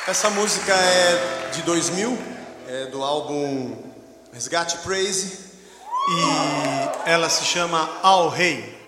Essa música é de 2000, é do álbum Resgate Praise. E ela se chama Ao Rei.